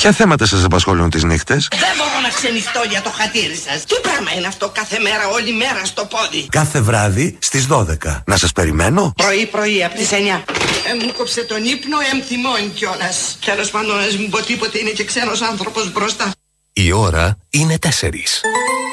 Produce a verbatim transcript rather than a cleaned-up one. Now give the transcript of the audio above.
Ποια θέματα σας απασχολούν τις νύχτες? Δεν μπορώ να ξενυχτώ για το χατήρι σας. Τι πράγμα είναι αυτό κάθε μέρα, όλη μέρα στο πόδι? Κάθε βράδυ στις δώδεκα. Να σας περιμένω? Πρωί πρωί από τις εννιά. Ε, μου κόψε τον ύπνο, ε, θυμώνει κιόλας. Τέλος πάντων, ας μην πω τίποτε, είναι και ξένος άνθρωπος μπροστά. Η ώρα είναι τέσσερις.